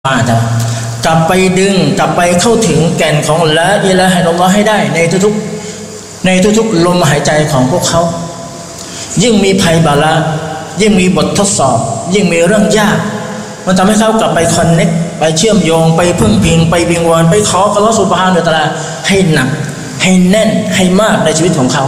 กลับไปดึงกลับไปเข้าถึงแก่นของละอิลาฮะอิลลัลลอฮ์ให้ได้ในทุกลมหายใจของพวกเขายิ่งมีภัยบาลายิ่งมีบททดสอบยิ่งมีเรื่องยากมันทำให้เขากลับไปคอนเน็กไปเชื่อมโยงไปพึ่งพิงไปวิงวอนไปขออัลเลาะห์ซุบฮานะฮูวะตะอาลาให้หนักให้แน่นให้มากในชีวิตของเขา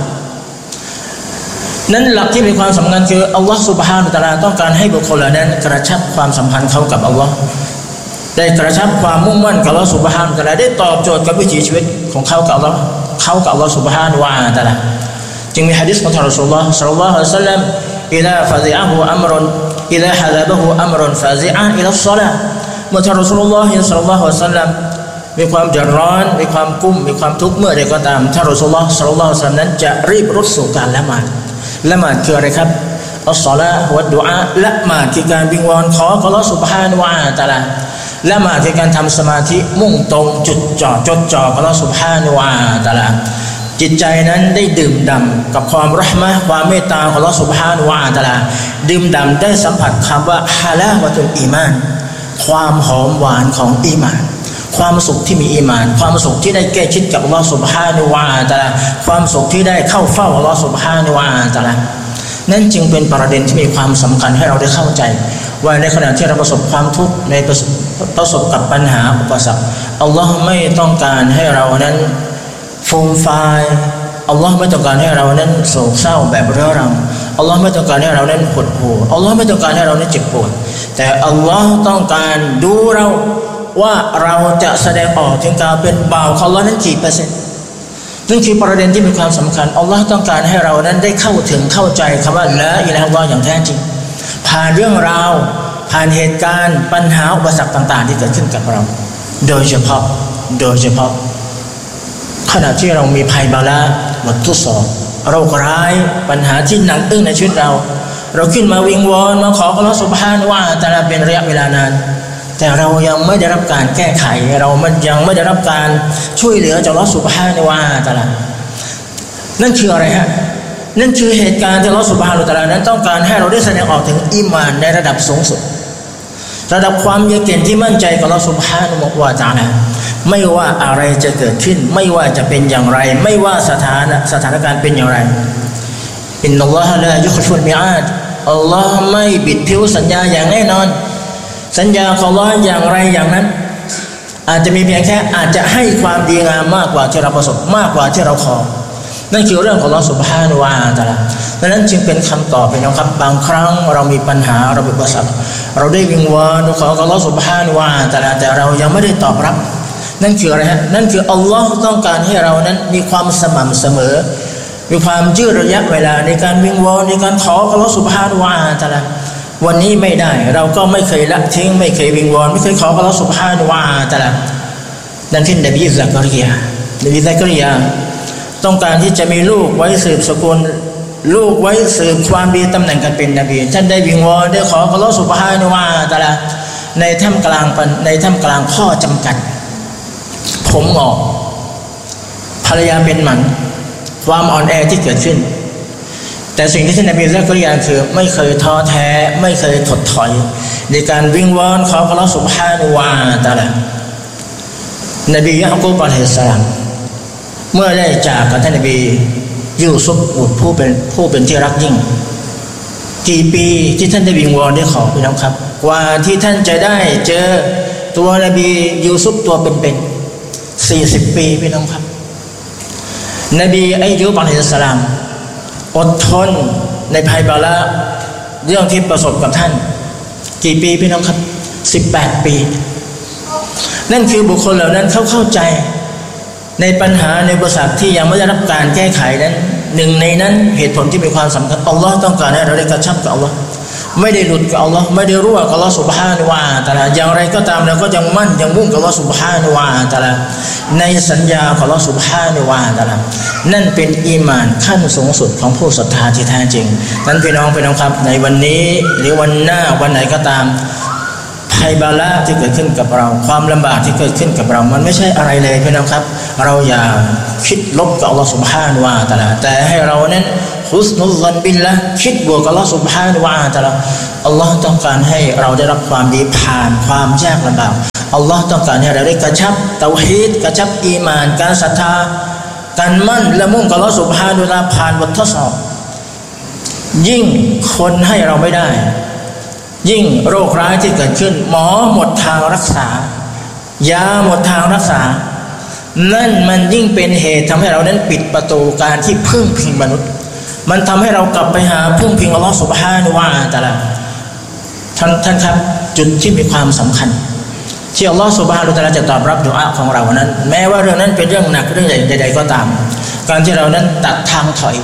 นั้นหลักที่มีความสำคัญคืออัลลอฮฺซุบฮานะฮูวะตะอาลาต้องการให้บุคคลเหล่านั้นกระชับความสัมพันธ์เขากับอัลลอฮ์ได้กระชับความมุ่งมั่นกับอัลลอฮฺซุบฮานะฮูวะตะอาลาได้ตอบโจทย์กับวิถีชีวิตของเขากับอัลลอฮ์เขากับอัลลอฮฺซุบฮานะฮูวะตะอาลาจึงมีหะดีษของท่านรอซูลุลลอฮ์ ศ็อลลัลลอฮุอะลัยฮิวะซัลลัมอิซาฟะซิอะฮูอัมรุนอิซาฮะซะบะฮูอัมรุนฟาซิอะอิลัสศอลาเมื่อท่านรอซูลุลลอฮ์ ศ็อลลัลลอฮุอะลัยฮิวะซัลลัมมีความเดือดร้อนมีความกุ้มมีความทุกข์เมื่อใดก็ตามท่านรอซูลุลลอฮ์ ศ็อลลัลลอฮุอะลัยฮิวะซัลลัมนั้นจะรีบรุดสู่การละหมาดคืออะไรครับอัสศอลาฮ์วะดุอาละหมาดคือการวิงวอนขออัลเลาะห์ซุบฮานะฮูวะตะอาลาละหมาดคือการทำสมาธิมุ่งตรงจดจ่ออัลเลาะห์ซุบฮานะฮูวะตะอาลาจิตใจนั้นได้ดื่มด่ำกับความเราะห์มะห์ความเมตตาของอัลเลาะห์ซุบฮานะฮูวะตะอาลาดื่มด่ำได้สัมผัสคำว่าฮาลาวะตุลอีมานความหอมหวานของอีมานความสุขที่มีอีมานความสุขที่ได้ใกล้ชิดกับอัลเลาะห์ซุบฮานะฮูวะตะอาลาความสุขที่ได้เข้าเฝ้าอัลเลาะห์ซุบฮานะฮูวะตะอาลานั่นจึงเป็นประเด็นที่มีความสำคัญให้เราได้เข้าใจว่าในขณะที่เราประสบความทุกข์ในประสบกับปัญหาอุปสรรคอัลลอฮ์ไม่ต้องการให้เรานั้นฟูมฟายอัลลอฮ์ไม่ต้องการให้เรานั้นโศกเศร้าแบบเรื้อรังอัลลอฮ์ไม่ต้องการให้เรานั้นหดหู่อัลลอฮ์ไม่ต้องการให้เรานั้นเจ็บปวดแต่อัลลอฮ์ต้องการดูเราว่าเราจะแสดงออกถึงการเป็นบ่าวของอัลลอฮ์นั้นกี่เปอร์เซ็นต์นั่นคือประเด็นที่มีความสำคัญอัลลอฮ์ต้องการให้เรานั้นได้เข้าถึงเข้าใจคำว่าละอิลาฮะอิลลัลลอฮ์อย่างแท้จริงผ่านเรื่องราวผ่านเหตุการณ์ปัญหาอุปสรรคต่างๆที่เกิดขึ้นกับเราโดยเฉพาะขณะที่เรามีภัยบาลาบททดสอบโรคร้ายปัญหาที่หนักอึ้งในชีวิตเราขึ้นมาวิงวอนมาขออัลเลาะห์ซุบฮานะฮูวะตะอาลาเป็นระยะเวลานานแต่เรายังไม่ได้รับการแก้ไขเรายังไม่ได้รับการช่วยเหลือจากอัลเลาะห์ซุบฮานะฮูวะตะอาลานั่นคืออะไรฮะนั่นคือเหตุการณ์ที่อัลเลาะห์ซุบฮานะฮูวะตะอาลานั้นต้องการให้เราได้แสดงออกถึงอีหม่านในระดับสูงสุดระดับความยะกีนที่มั่นใจกับอัลเลาะห์ซุบฮานะฮูวะตะอาลาไม่ว่าอะไรจะเกิดขึ้นไม่ว่าจะเป็นอย่างไรไม่ว่าสถานการณ์เป็นอย่างไรอินนัลลอฮะลายุคลิฟุลมิอาดอัลลอฮ์ไม่บิดผิวสัญญาอย่างแน่นอนสัญญาของอัลลอฮ์อย่างไรอย่างนั้นอาจจะมีเพียงแค่อาจจะให้ความดีงามมากกว่าที่เราประสบมากกว่าที่เราขอนั่นคือเรื่องของอัลลอฮ์ซุบฮานะฮูวะตะอาลาดังนั้นจึงเป็นคำตอบไปนะครับบางครั้งเรามีปัญหาเรามีอุปสรรคเราได้วิงวอนขออัลลอฮ์ซุบฮานะฮูวะตะอาลาแต่เรายังไม่ได้ตอบรับนั่นคืออะไรฮะนั่นคืออัลลอฮ์ต้องการให้เรานั้นมีความสม่ำเสมอมีความยืดระยะเวลาในการวิงวอนในการขออัลลอฮ์ซุบฮานะฮูวะตะอาลาวันนี้ไม่ได้เราก็ไม่เคยละทิ้งไม่เคยวิงวอนไม่เคยขออัลลอฮ์ซุบฮานะฮูวะตะอาลานั่นคือนบีซักริยาต้องการที่จะมีลูกไว้สืบสกุลลูกไว้สืบความดีตำแหน่งการเป็นนบีท่านได้วิงวอนได้ขออัลลอฮ์ซุบฮานะฮูวะตะอาลาในท่ามกลางข้อจำกัดผมงอกภรรยาเป็นหมันความอ่อนแอที่เกิดขึ้นแต่สิ่งที่ท่านนบีซักริยาคือไม่เคยท้อแท้ไม่เคยถดถอยในการวิงวอนขออัลลอฮฺซุบฮานะฮูวะตะอาลานบียะกูบอะลัยฮิสสลามเมื่อได้จากกับท่านนบียูซุฟบุตรผู้เป็นที่รักยิ่งกี่ปีที่ท่านได้วิงวอนได้ขอพี่น้องครับกว่าที่ท่านจะได้เจอตัวนบียูซุฟตัวเป็น40 ปีพี่น้องครับนบีอัยยูบอะลัยฮิสสลามอดทนในภัยบาลาเรื่องที่ประสบกับท่านกี่ปีพี่น้องครับ18 ปีนั่นคือบุคคลเหล่านั้นเข้าใจในปัญหาในอุปสรรคที่ยังไม่ได้รับการแก้ไขนั้นหนึ่งในนั้นเหตุผลที่มีความสำคัญอัลลอฮ์ต้องการให้เราได้กระชับกับอัลลอฮ์ไม่ได้หลุดกับอัลลอฮ์ไม่ได้รั่วกับอัลลอฮ์ซุบฮานะฮูวะตะอาลาอย่างไรก็ตามเราก็ยังมั่นยังมุ่งกับอัลลอฮ์ซุบฮานะฮูวะตะอาลาในสัญญาของอัลลอฮ์ซุบฮานะฮูวะตะอาลานั่นเป็นอีหม่านขั้นสูงสุดของผู้ศรัทธาที่แท้จริงนั้นพี่น้องครับในวันนี้หรือวันหน้าวันไหนก็ตามภัยบาลาที่เกิดขึ้นกับเราความลำบากที่เกิดขึ้นกับเรามันไม่ใช่อะไรเลยพี่น้องครับเราอย่าคิดลบกับอัลลอฮ์ซุบฮานะฮูวะตะอาลาแต่ให้เรานั้นคฮุสนุลซันบิลละคิดบวกกับอัลลอฮฺซุบฮานะฮูวะตะอาลาอัลลอฮ์ต้องการให้เราได้รับความดีผ่านความยากลำบากอัลลอฮ์ต้องการให้เราได้กระชับเตาฮีดกระชับอีหม่านการศรัทธาการมั่นและมุ่งกับอัลลอฮ์ซุบฮานะฮูวะตะอาลาผ่านบททดสอบยิ่งคนให้เราไม่ได้ยิ่งโรคร้ายที่เกิดขึ้นหมอหมดทางรักษายาหมดทางรักษานั่นมันยิ่งเป็นเหตุทำให้เรานั้นปิดประตูการที่พึ่งพิงมนุษย์มันทำให้เรากลับไปหาพึ่งพิงอัลลอฮฺซุบฮานะฮูวะตะอาลาท่านครับจุดที่มีความสำคัญที่อัลลอฮฺซุบฮานะฮูวะตะอาลาจะตอบรับดุอาของเรานั้นแม้ว่าเรื่องนั้นเป็นเรื่องหนักเรื่องใหญ่ใดๆก็ตามการที่เรานั้นตัดทางถอย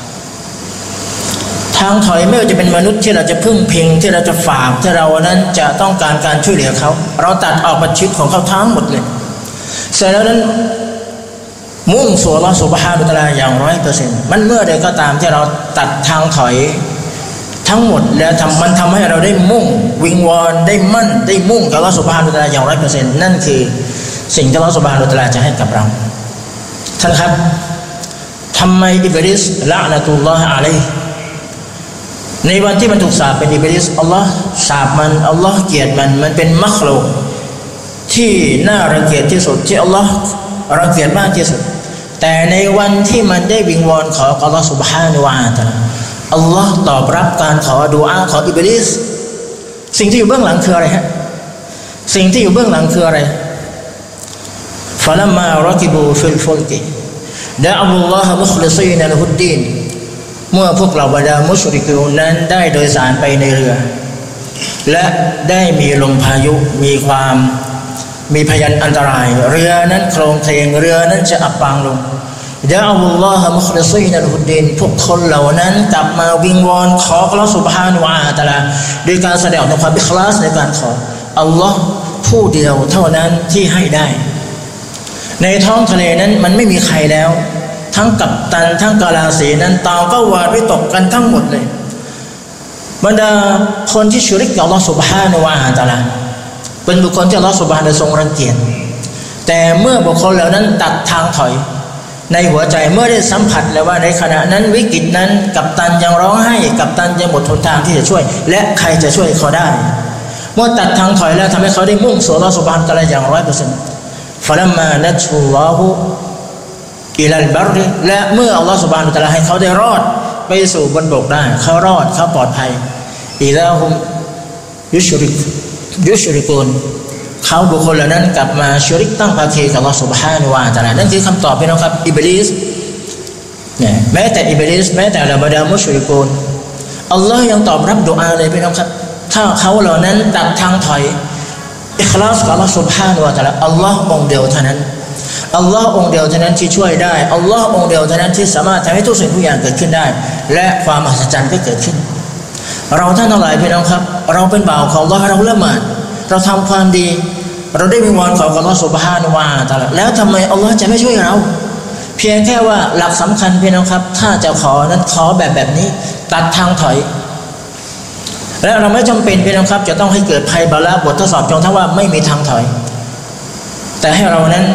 ไม่ว่าจะเป็นมนุษย์ที่เราจะพึ่งพิงที่เราจะฝากที่เรานั้นจะต้องการการช่วยเหลือเขาเราตัดออกจากชีวิตของเขาทั้งหมดเลยเสร็จแล้วนั้นมุ่งสู่อัลลอฮฺซุบฮานะฮูวะตะอาลาอย่าง 100% มันเมื่อใดก็ตามที่เราตัดทางถอยทั้งหมดแล้วมันทำให้เราได้มุ่งวิงวอนได้มั่นได้มุ่งกับอัลลอฮฺซุบฮานะฮูวะตะอาลาอย่าง 100% นั่นคือสิ่งที่อัลลอฮฺซุบฮานะฮูวะตะอาลาจะให้กับเราท่านครับทำไมอิบลิสละนะตุลลอฮ์อะลัยฮิในวันที่มันถูกสาปเป็นอิบลิสอัลลอฮ์สาปมันอัลลอฮ์เกลียดมันเป็นมัคลุกที่น่ารังเกียจที่สุดที่อัลลอฮ์รังเกียจมากที่สุดแต่ในวันที่มันได้วิงวอนขออัลลอฮ์ซุบฮานะฮูวะตะอาลาอัลลอฮ์ตอบรับการขอดุอาของอิบลิสสิ่งที่อยู่เบื้องหลังคืออะไรฮะสิ่งที่อยู่เบื้องหลังคืออะไรฟะลัมมารอกิบูฟิลฟุลกิดะอัลลอฮ์มุคลิซีนละฮุดดีนเมื่อพวกเราบรรดามุชริกูนนั้นได้โดยสารไปในเรือและได้มีลมพายุมีพยันอันตรายเรือนั้นโคลงเคลงเรือนั้นจะอับปางลงดะอัลลอฮ์มุคลิซีนละฮุดดีนพวกคนเหล่านั้นกลับมาวิงวอนขออัลลอฮ์ซุบฮานะฮูวะตะอาลาโดยการแสดงความอิคลาสในการขออัลลอฮ์ผู้เดียวเท่านั้นที่ให้ได้ในท้องทะเลนั้นมันไม่มีใครแล้วทั้งกัปตันทั้งกาลาสีนั้นต่างก็หวาดวิตกกันทั้งหมดเลยบรรดาคนที่ชิริกกับอัลลอฮฺซุบฮานะฮูวะตะอาลาเป็นบุคคลที่อัลลอฮฺซุบฮานะฮูวะตะอาลาทรงรังเกียจแต่เมื่อบุคคลเหล่านั้นตัดทางถอยในหัวใจเมื่อได้สัมผัสแล้วว่าในขณะนั้นวิกฤตนั้นกัปตันยังร้องไห้กัปตันยังหมดหนทางที่จะช่วยและใครจะช่วยเขาได้เมื่อตัดทางถอยแล้วทำให้เขาได้มุ่งสู่อัลลอฮฺซุบฮานะฮูวะตะอาลาอย่าง 100% ฟะลัมมานัจชุลลอฮุอิลัลบัรริและเมื่ออัลลอฮฺซุบฮานะฮูวะตะอาลาให้เขาได้รอดไปสู่บนบกได้เขารอดเขาปลอดภัยอิลาฮุมยุชริกูนเขาบุคคลเหล่านั้นกลับมาชิริกตั้งภาคีกับอัลลอฮฺซุบฮานะฮูวะตะอาลานั่นคือคำตอบพี่น้องครับอิบลิสเนี่ยแม้แต่อิบลิสแม้แต่บรรดามุชริกูนอัลลอฮ์ยังตอบรับดุอาเลยพี่น้องครับถ้าเขาเหล่านั้นตัดทางถอยอิคลาสกับอัลลอฮฺซุบฮานะฮูวะตะอาลาอัลลอฮ์องเดียวเท่านั้นอัลลอฮ์องเดียวเท่านั้นที่ช่วยได้อัลลอฮ์องเดียวเท่านั้นที่สามารถทำให้ทุกสิ่งทุกอย่างเกิดขึ้นได้และความมหัศจรรย์ก็เกิดขึ้นเราท่านทั้งหลายพี่น้องครับเราเป็นบ่าวของอัลลอฮ์เราละหมาดเราทำความดีเราได้วิงวอนขออัลลอฮ์ซุบฮานะฮูวะตะอาลาแล้วทำไมอัลลอฮ์จะไม่ช่วยเราเพียงแค่ว่าหลักสำคัญพี่น้องครับถ้าจะขอนั้นขอแบบนี้ตัดทางถอยและเราไม่จำเป็นพี่น้องครับจะต้องให้เกิดภัยบาละบททดสอบจงทั้งว่าไม่มีทางถอยแต่ให้เรานั้น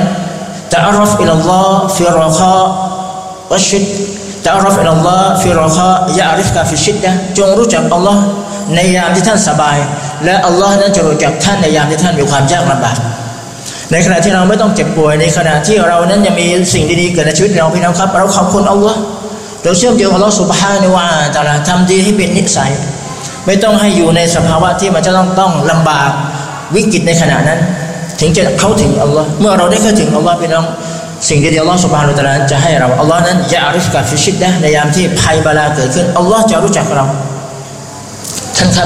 تعرف إلى الله في الرخاء والشد تعرف إلى الله في الرخاء يعرفك في الشدة จงรู้จักอัลลอฮ์ในยามที่ท่านสบายและอัลลอฮ์นั้นจะรู้จักท่านในยามที่ท่านมีความยากลำบากในขณะที่เราไม่ต้องเจ็บป่วยในขณะที่เรานั้นยังมีสิ่งดีๆเกิดในชีวิตเราพี่น้องครับเราขอบคุณอัลลอฮ์เราเชื่อมโยงอัลลอฮ์ซุบฮานะฮูวะตะอาลาทำดีให้เป็นนิสัยไม่ต้องให้อยู่ในสภาวะที่มันจะต้องลำบากวิกฤตในขณะนั้นถึงจะเข้าถึงอัลลอฮ์เมื่อเราได้เข้าถึงอัลลอฮ์พี่น้องสิ่งที่อัลลอฮ์ซุบฮานะฮูวะตะอาลาจะให้เราอัลลอฮ์นั้นยะอาริฟกะฟิชิดดะห์ในยามที่ภัยบาลาเกิดขึ้นอัลลอฮ์จะรู้จักเราท่านครับ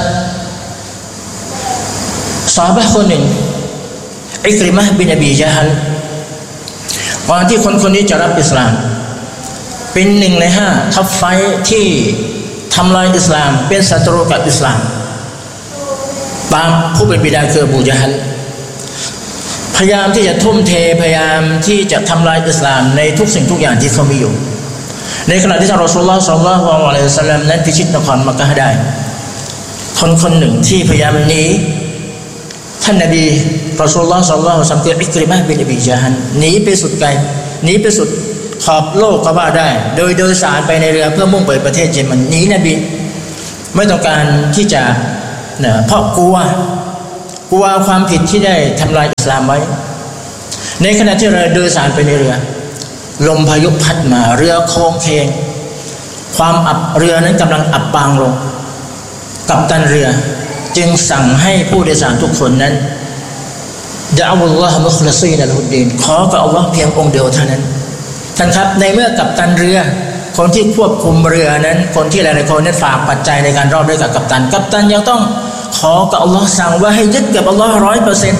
ซอฮาบะห์คนหนึ่งอิกริมะห์บินอบีญะฮัลก่อนที่คนนี้จะรับอิสลามเป็น1 ใน 5ท็อปไฟที่ทำลายอิสลามเป็นศัตรูกับอิสลามตามผู้เป็นบิดาคืออบูญะฮัลพยายามที่จะทุ่มเทพยายามที่จะทำลายอิสลามในทุกสิ่งทุกอย่างที่เขามีอยู่ในขณะที่ท่านรอซูลุลลอฮ์ ศ็อลลัลลอฮุอะลัยฮิวะซัลลัมนั้นพิชิตนครมักกะฮ์ได้คนหนึ่งที่พยายามหนีท่านนบีรอซูลุลลอฮ์ ศ็อลลัลลอฮุอะลัยฮิวะซัลลัมคืออิกริมะห์บินอบีญะฮัลหนีไปสุดไกลหนีไปสุดขอบโลกก็ว่าได้โดยสารไปในเรือเพื่อมุ่งไปประเทศเยเมนนี้นบีไม่ต้องการที่จะเพราะกลัวความผิดที่ได้ทำลายอิสลามไว้ในขณะที่เราโดยสารไปในเรือลมพายุพัดมาเรือโค้งเคงความอับเรือนั้นกำลังอับปางลงกัปตันเรือจึงสั่งให้ผู้โดยสารทุกคนนั้นดะอ์วัลลอฮ์มุคลิซีนละฮุดดีนขอกับอัลลอฮ์เพียงองค์เดียวเท่านั้นท่านครับในเมื่อกัปตันเรือคนที่ควบคุมเรือนั้นคนที่หลายๆคนนั้นฝากปัจจัยในการรอดด้วยกับกัปตันยังต้องขอกับอัลลอฮ์สั่งว่าให้ยึดกับอัลลอฮ์ 100%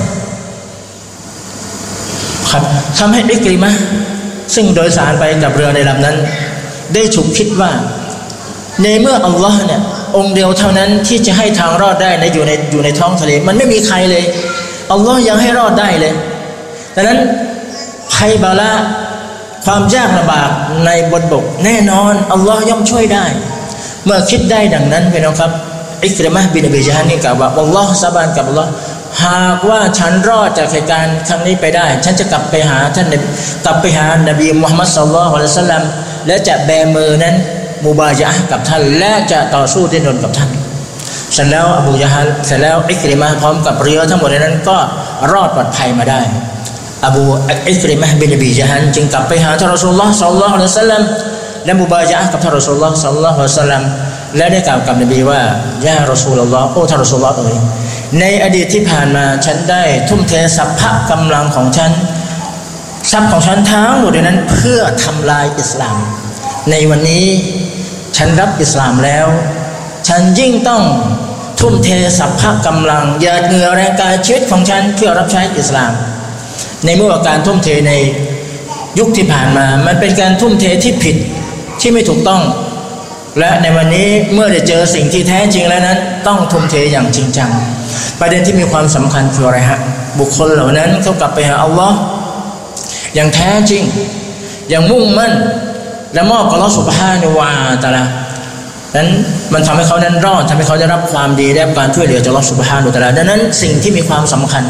ครับทำให้อิกริมะห์ซึ่งโดยสารไปกับเรือในลำนั้นได้ฉุกคิดว่าในเมื่ออัลลอฮ์เนี่ยองค์เดียวเท่านั้นที่จะให้ทางรอดได้อยู่ในท้องทะเลมันไม่มีใครเลยอัลลอฮ์ยังให้รอดได้เลยดังนั้นภัยบาละความยากลำบากในบนบกแน่นอนอัลลอฮ์ย่อมช่วยได้เมื่อคิดได้ดังนั้นพี่น้องครับอิกริมะห์บินอบีญะฮันนี่กล่าวว่าอัลลอฮ์สาบานกับอัลลอฮ์หากว่าฉันรอดจากเหตุการณ์ครั้งนี้ไปได้ฉันจะกลับไปหาท่านกลับไปหานบีมุฮัมมัดศ็อลลัลลอฮุอะลัยฮิวะซัลลัมและจะแบมือนั้นมุบายะห์กับท่านและจะต่อสู้ดิ้นรนกับท่านเสร็จแล้วอบูญะฮัลเสร็จแล้วอิกริมะห์พร้อมกับเรือทั้งหมดนั้นก็รอดปลอดภัยมาได้อบูอิกริมะห์บินอบีญะฮันจึงกลับไปหาท่านรอซูลุลลอฮ์ศ็อลลัลลอฮุอะลัยฮิวะซัลลัมและมุบายะห์กับท่านรอซูลุลลอฮ์ศ็อลลัลลอฮุอะลัยฮิวะซัลลัมและได้กล่าวกับนบีว่ายารอซูลุลลอฮ์โอ้ท่านรอซูลุลลอฮ์เอ๋ยในอดีตที่ผ่านมาฉันได้ทุ่มเทสรรพกำลังของฉันทรัพย์ของฉันทั้งหมดนั้นเพื่อทำลายอิสลามในวันนี้ฉันรับอิสลามแล้วฉันยิ่งต้องทุ่มเทสรรพกำลังหยาดเหงื่อแรงกายชีวิตของฉันเพื่อรับใช้อิสลามในเมื่อการทุ่มเทในยุคที่ผ่านมามันเป็นการทุ่มเทที่ผิดที่ไม่ถูกต้องและในวันนี้เมื่อได้เจอสิ่งที่แท้จริงแล้วนั้นต้องทุ่มเทอย่างจริงจังประเด็นที่มีความสำคัญคืออะไรฮะบุคคลเหล่านั้นเขากลับไปหาอัลลอฮ์อย่างแท้จริงอย่างมุ่งมั่นและมอบกับอัลลอฮ์ซุบฮานะฮูวะตะอาลานั้นมันทำให้เขานั้นรอดทำให้เขาได้รับความดีได้รับการช่วยเหลือจากอัลลอฮ์ซุบฮานะฮูวะตะอาลาดังนั้นสิ่งที่มีความสำคัญ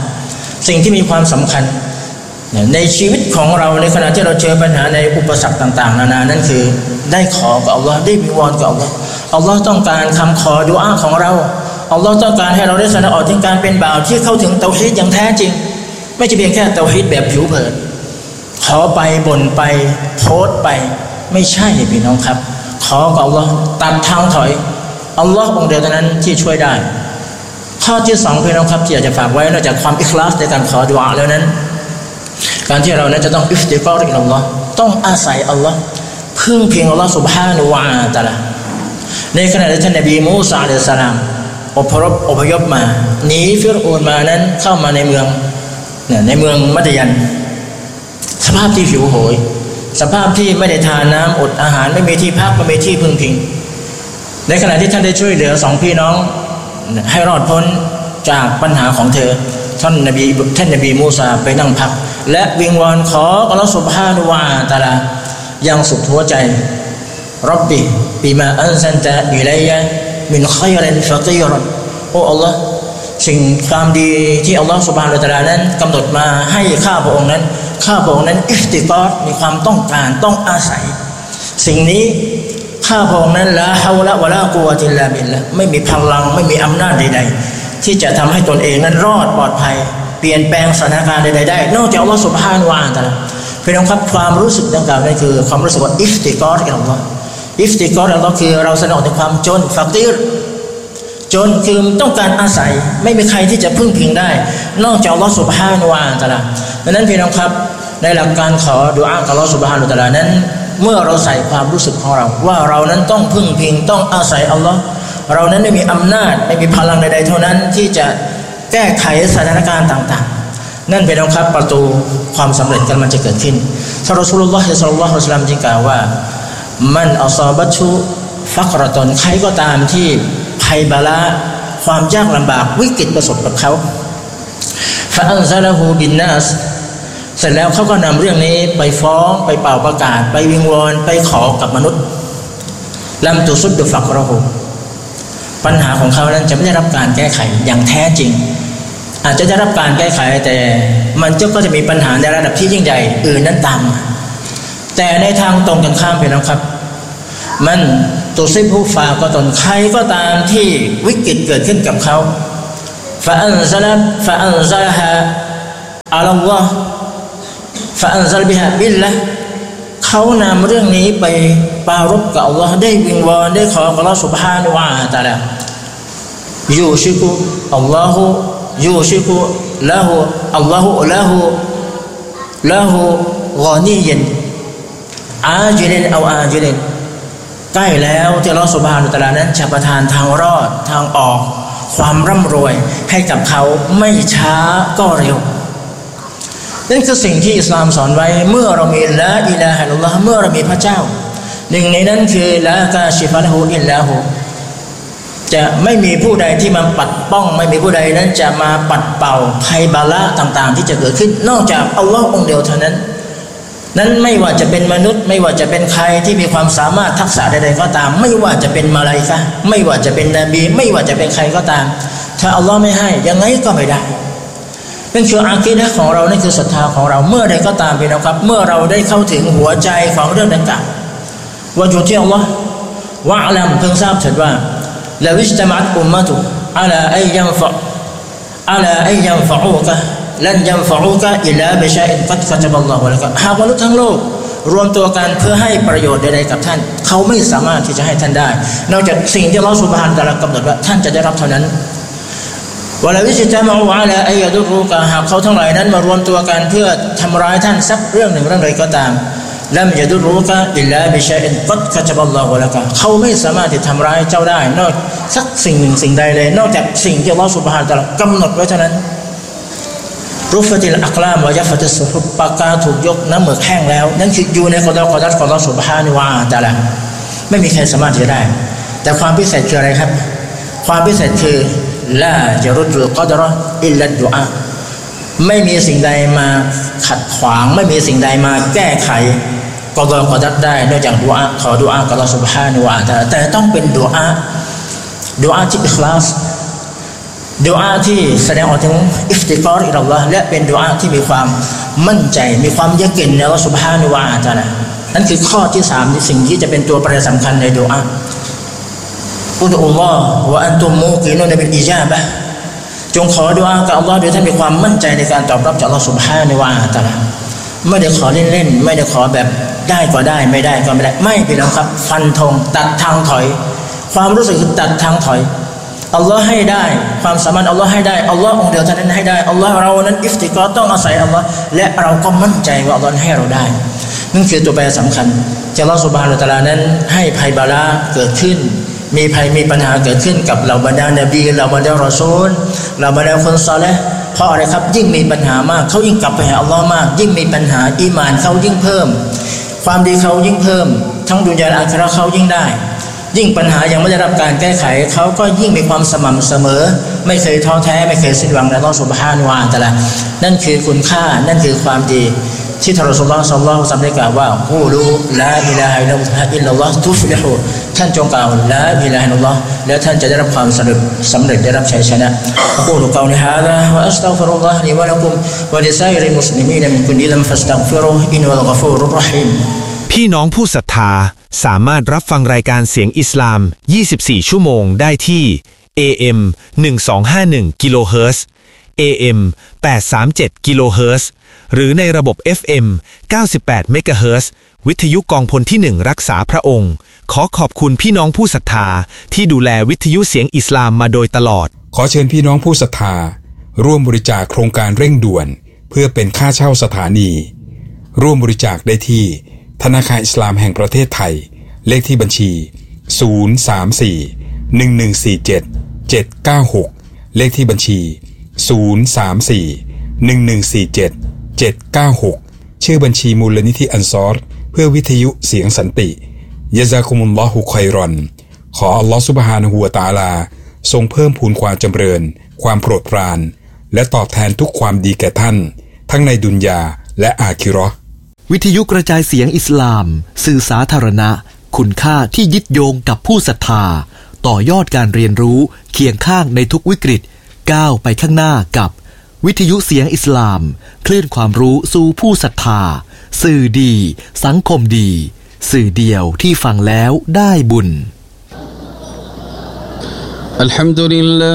ในชีวิตของเราในขณะที่เราเจอปัญหาในอุปสรรคต่างๆนานานั่นคือได้ขอกับอัลลอฮ์ได้วิงวอนกับอัลลอฮ์อัลลอฮ์ต้องการคำขอดุอาของเราอัลลอฮ์ต้องการให้เราได้แสดงออกถึงการเป็นบ่าวที่เข้าถึงเตาฮีดอย่างแท้จริงไม่ใช่เพียงแค่เตาฮีดแบบผิวเผินขอไปบ่นไปโพสต์ไปไม่ใช่พี่น้องครับขอกับอัลลอฮ์ตัดทางถอยอัลลอฮ์องค์เดียวเท่านั้นที่ช่วยได้ข้อที่2พี่น้องครับที่อยากจะฝากไว้นอกจากความอิคลาสในการขอดุอาแล้วนั้นการที่เรานั้นจะต้องอิฟติกอรอิลลัลลอฮ์ต้องอาศัยอัลลอฮ์พึ่งพิงอัลลอฮ์ซุบฮานะฮูวะตะอาลาในขณะที่ท่านนบีมูซาอะลัยฮิสสลามอพยพมาหนีฟิรเอานมานั้นเข้ามาในเมืองมัดยันสภาพที่หิวโหยสภาพที่ไม่ได้ทานน้ำอดอาหารไม่มีที่พักไม่มีที่พึ่งพิงในขณะที่ท่านได้ช่วยเหลือ2พี่น้องให้รอดพ้นจากปัญหาของเธอท่านนบีมูซาไปนั่งพักและวิงวอนขออัลลอฮฺซุบฮานะฮูวะตะอาลาอย่างสุดหัวใจร็อบบิบิมาอันซัลตะอิลัยยะมินค็อยรินฟะกีรอนโอ้อัลลอฮฺสิ่งความดีที่อัลลอฮฺซุบฮานะฮูวะตะอาลานั้นกำหนดมาให้ข้าพระองค์นั้นอิฟติกอรมีความต้องการต้องอาศัยสิ่งนี้ข้าพระองค์นั้นลาฮาวละวะลากุวะติลลาบิลละไม่มีพลังไม่มีอำนาจใดๆที่จะทำให้ตนเองนั้นรอดปลอดภัยเปลี่ยนแปลงสถานการณ์ใดๆได้นอกจากอัลลอฮฺซุบฮานะฮูวะตะอาลาพี่น้องครับความรู้สึกดังกล่าวนั้นคือความรู้สึกว่าอิฟติกอรกับอัลลอฮฺอิฟติกอรอัลลอฮฺคือเราแสดงถึงความจนฟักีรจนคือต้องการอาศัยไม่มีใครที่จะพึ่งพิงได้นอกจากอัลลอฮฺซุบฮานะฮูวะตะอาลาดังนั้นพี่น้องครับในหลักการขอดุอากับอัลลอฮฺซุบฮานะฮูวะตะอาลานั้นเมื่อเราใส่ความรู้สึกของเราว่าเรานั้นต้องพึ่งพิงต้องอาศัยอัลลอฮฺเรานั้นไม่มีอำนาจไม่มีพลังใดๆเท่านั้นที่จะแก้ไขสถานการณ์ต่างๆนั่นเป็นครับประตูความสำเร็จกันมันจะเกิดขึ้นท่านรอซูลุลลอฮ์ศ็อลลัลลอฮุอะลัยฮิวะซัลลัมจึงกล่าวว่ามันอัศอบะตุฟักรตนใครก็ตามที่ภัยบาละความยากลำบากวิกฤตประสบกับเขาฟะอันซะละฮูบินนัสเสร็จแล้วเขาก็นำเรื่องนี้ไปฟ้องไปเป่าประกาศไปวิงวอนไปขอกับมนุษย์ลัมตุซุดดุฟักรอฮูปัญหาของเขานั้นจะไม่ได้รับการแก้ไขอย่างแท้จริงอาจจะได้รับการแก้ไขแต่มันก็จะมีปัญหาในระดับที่ยิ่งใหญ่อื่นนั้นตามมาแต่ในทางตรงกันข้ามไปนะครับมันตุซิบฮุฟาก็ตนใครก็ตามที่วิกฤตเกิดขึ้นกับเขาฟาอันซะละฮะอัลลอฮ์ฟาอันซะลบิฮะบิลละเขานำเรื่องนี้ไปปรารภกับอัลลอฮ์ได้วิงวอนได้ขอกับอัลลอฮ์ซุบฮานะฮูวะตะอาลายูชิกุอัลลอฮุยูชิกุละฮูอัลลอฮุละฮูกอนียันอาจิลินเอาอาจิลินใกล้แล้วที่อัลลอฮฺซุบฮานะฮูวะตะอาลานั้นจะประทานทางรอดทางออกความร่ำรวยให้กับเขาไม่ช้าก็เร็วนั่นคือสิ่งที่อิสลามสอนไว้เมื่อเรามีละอิลาฮะอิลลัลลอฮ์เมื่อเรามีพระเจ้าหนึ่งในนั้นคือละกาชิฟะละฮูอิลลาฮูจะไม่มีผู้ใดที่มาปัดป้องไม่มีผู้ใดนั้นจะมาปัดเป่าภัยบาละต่างๆที่จะเกิดขึ้นนอกจากอัลลอฮ์องค์เดียวเท่านั้นนั้นไม่ว่าจะเป็นมนุษย์ไม่ว่าจะเป็นใครที่มีความสามารถทักษะใดๆก็ตามไม่ว่าจะเป็นมาลาอิกะฮ์ไม่ว่าจะเป็นนบีไม่ว่าจะเป็นใครก็ตามถ้าอัลลอฮ์ไม่ให้ยังไงก็ไม่ได้นั่นคืออากีดะห์ของเรานั่นคือศรัทธาของเราเมื่อใดก็ตามพี่น้องครับเมื่อเราได้เข้าถึงหัวใจของเรื่องดังกล่าวว่าอยู่ที่อัลลอฮ์วะอะลัมเพิ่งทราบเถิดว่าลาวิจตะมัตอุมมะตุอะลาอัยยันฟะอูกะลันยันฟะอูกะอิลลาบิชัยอินกัดกะตะบัลลอฮุละกะหากมนุษย์ทั้งโลกรวมตัวกันเพื่อให้ประโยชน์ใดๆกับท่านเขาไม่สามารถที่จะให้ท่านได้นอกจากสิ่งที่อัลเลาะห์ซุบฮานะฮูวะตะอาลากำหนดว่าท่านจะได้รับเท่านั้นวะลาวิจตะมะอูอะลาอัยยัดุรุกะหากเขาทั้งหลายนั้นมารวมตัวกันเพื่อทำร้ายท่านสักเรื่องหนึ่งเรื่องใดก็ตามลัมยัดุรุกะอิลลาบิชัยอินกัดกะตะบัลลอฮุละกะเขาไม่สามารถที่ทำร้ายเจ้าได้นอกสักสิ่งหนึ่งสิ่งใดเลยนอกจากสิ่งที่อัลเลาะห์ซุบฮานะฮูวะตะอาลากำหนดไว้เท่านั้นรุฟติลอักลามวะยัฟติสซุฮุบปากกาถูกยกน้ำหมึกแห้งแล้วนั่นคืออยู่ในกฎของอัลเลาะห์ซุบฮานะฮูวะตะอาลาไม่มีใครสามารถจะได้แต่ความพิเศษคืออะไรครับความพิเศษคือลาจะรุดุลกอดเราะห์อิลลัดดุอาไม่มีสิ่งใดมาขัดขวางไม่มีสิ่งใดมาแก้ไขกอดได้นอกจากดุอาขอดุอากับอัลเลาะห์ซุบฮานะฮูวะตะอาลาแต่ต้องเป็นดุอาที่อิคลาสดุอาที่แสดงออกถึงอิฟติกอรอิลลัลลอฮ์และเป็นดุอาที่มีความมั่นใจมีความยะกีนในอัลเลาะห์ซุบฮานะฮูวะตะอาลานั่นคือข้อที่3ที่สิ่งที่จะเป็นตัวแปรสำคัญในดุอาอุดุลลอฮ์วะอันตุมมูกินูนบิลอิจาบะห์จงขอดุอากับอัลเลาะห์โดยท่านมีความมั่นใจในการตอบรับจากอัลเลาะห์ซุบฮานะฮูวะตะอาลาไม่ได้ขอเล่นๆไม่ได้ขอแบบได้ก็ได้ไม่ได้ก็ไม่ได้ไม่เป็นแล้วครับฟันธงตัดทางถอยความรู้สึกคือตัดทางถอยอัลลอฮ์ให้ได้ความสามารถอัลลอฮ์ให้ได้อัลลอฮ์องค์เดียวเท่านั้นให้ได้อัลลอฮ์เรานั้นอิฟติกอรต้องอาศัยอัลลอฮ์และเราก็มั่นใจว่าอัลลอฮ์ให้เราได้นั่นคือตัวแปรสำคัญที่อัลลอฮ์ซุบฮานะฮูวะตะอาลานั้นให้ภัยบาละเกิดขึ้นมีภัยมีปัญหาเกิดขึ้นกับเหล่าบรรดานบีเหล่าบรรดารอซูลเหล่าบรรดาคนซอลิห์เพราะอะไรครับยิ่งมีปัญหามากเขายิ่งกลับไปหาอัลลอฮ์มากยิ่งมีปัญหาอีหม่านเขายิ่งเพิ่มความดีเขายิ่งเพิ่มทั้งดุนยาและอาคิเราะห์เขายิ่งได้ยิ่งปัญหายังไม่ได้รับการแก้ไขเขาก็ยิ่งมีความสม่ำเสมอไม่เคยท้อแท้ไม่เคยสิ้นหวังในอัลเลาะห์ซุบฮานะฮูวะตะอาลานั่นคือคุณค่านั่นคือความดีที่ท่านรอซูลุลลอฮ์ ศ็อลลัลลอฮุอะลัยฮิวะซัลลัมได้กล่าวว่ากูลูลาอิลาฮะอิลลัลลอฮ์ตุฟลิฮูท่านจงกล่าวลาอิลาฮะอิลลัลลอฮ์แล้วท่านจะได้รับความสำเร็จได้รับชัยชนะอะกูลุกอลิฮาซาวะอัสตัฆฟิรุลลอฮลิวะละกุมวะลิซาอิริลมุสลิมีนมินกุลลิซัมฟัสตัฆฟิรุฮอินนัลฆอฟูรุรเราะฮีมพี่น้องผู้ศรัทธาสามารถรับฟังรายการเสียงอิสลาม24ชั่วโมงได้ที่ AM 1251กิโลเฮิรตซ์ AM 837กิโลเฮิรตซ์หรือในระบบ FM 98เมกะเฮิรตซ์วิทยุกองพลที่1รักษาพระองค์ขอขอบคุณพี่น้องผู้ศรัทธาที่ดูแลวิทยุเสียงอิสลามมาโดยตลอดขอเชิญพี่น้องผู้ศรัทธาร่วมบริจาคโครงการเร่งด่วนเพื่อเป็นค่าเช่าสถานีร่วมบริจาคได้ที่ธนาคารอิสลามแห่งประเทศไทยเลขที่บัญชี034-1147-796เลขที่บัญชี034-1147-796ชื่อบัญชีมูลนิธิอันซอรเพื่อวิทยุเสียงสันติยะซากุมุลลอฮุค็อยรอนขออัลลอฮฺซุบฮานะฮูวะตะอาลาทรงเพิ่มพูนความจำเริญความโปรดปรานและตอบแทนทุกความดีแก่ท่านทั้งในดุนยาและอาคิเราะห์วิทยุกระจายเสียงอิสลามสื่อสาธารณะคุณค่าที่ยึดโยงกับผู้ศรัทธาต่อยอดการเรียนรู้เคียงข้างในทุกวิกฤตก้าวไปข้างหน้ากับวิทยุเสียงอิสลามคลื่นความรู้สู่ผู้ศรัทธาสื่อดีสังคมดีสื่อเดียวที่ฟังแล้วได้บุญ الحمد لله